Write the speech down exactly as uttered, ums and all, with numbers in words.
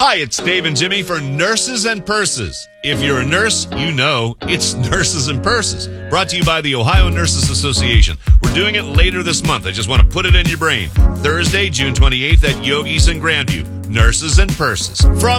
Hi, it's Dave and Jimmy for Nurses and Purses. If you're a nurse, you know it's Nurses and Purses. Brought to you by the Ohio Nurses Association. We're doing it later this month. I just want to put it in your brain. Thursday, June twenty-eighth at Yogi's in Grandview. Nurses and Purses. From